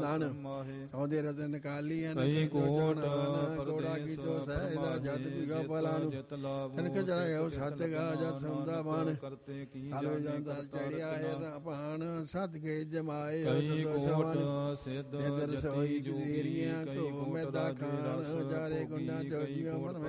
ਜਾਣ ਆਉਂਦੇ ਰਤਨ ਕਾਲੀ ਹਨ ਕੋੜਾ ਕੀ ਤੋ ਸਹਿਦਾ ਜਤ ਬਿਗਾ ਪਲਾ ਨੂੰ ਤਨਕ ਚੜਾਇਓ ਸਤ ਗਾ ਜਤ ਸੰਦਾ ਬਾਣ ਹਲੋ ਜੰਦਰ ਚੜਿਆ ਹੈ ਭਾਣ ਸਤ ਕੇ ਜਮਾਏ ਸਿੱਧ ਰਸੋਈ ਜੂਰੀਆਂ ਕੋ ਮੈਦਾ ਖਾਨ ਜਾਰੇ ਗੁੰਨਾ ਚੋਜੀਆਂ